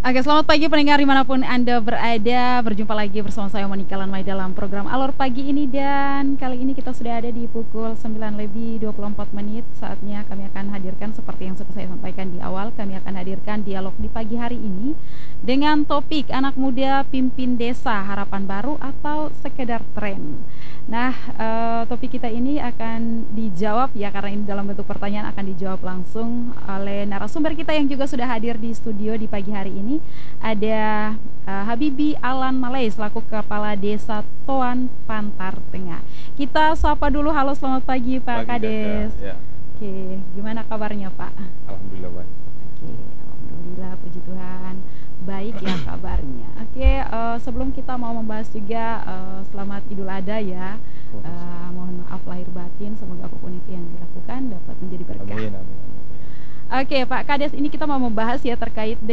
Oke, selamat pagi pendengar dimanapun Anda berada. Berjumpa lagi bersama saya Monika Lanmai dalam program Alor Pagi ini. Dan kali ini kita sudah ada di pukul 9 lebih 24 menit. Saatnya kami akan hadirkan seperti yang sudah saya sampaikan di awal. Kami akan hadirkan dialog di pagi hari ini dengan topik anak muda pimpin desa, harapan baru atau sekedar tren. Nah, topik kita ini akan dijawab ya, karena ini dalam bentuk pertanyaan, akan dijawab langsung oleh narasumber kita yang juga sudah hadir di studio di pagi hari ini. Ada Habibi Alan Malay selaku Kepala Desa Toan Pantar Tengah. Kita sapa dulu, halo selamat pagi Pak Kades. Ya. Oke, gimana kabarnya Pak? Alhamdulillah baik. Oke, alhamdulillah, puji Tuhan. Baik ya kabarnya. Oke, sebelum kita mau membahas juga selamat Idul Adha ya. Mohon maaf lahir batin, semoga apapun itu yang dilakukan dapat menjadi berkah. Amin. Oke, Pak Kades, ini kita mau membahas ya terkait